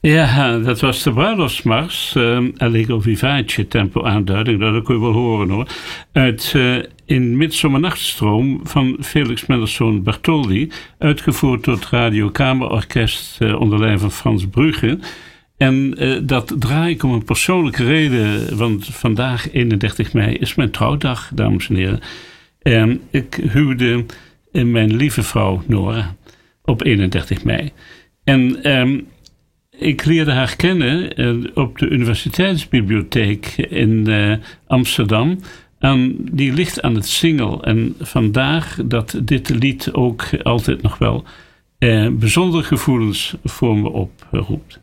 Ja, dat was de bruiloftsmars. Allegro vivace, tempo aanduiding. Dat kun je wel horen hoor. Uit In Midsomernachtstroom van Felix Mendelssohn Bartholdy. Uitgevoerd door het Radio Kamerorkest onder leiding van Frans Brugge. En dat draai ik om een persoonlijke reden. Want vandaag, 31 mei, is mijn trouwdag, dames en heren. Ik huwde mijn lieve vrouw Nora op 31 mei. En ik leerde haar kennen op de Universiteitsbibliotheek in Amsterdam. Die ligt aan het Singel. En vandaar dat dit lied ook altijd nog wel bijzondere gevoelens voor me oproept.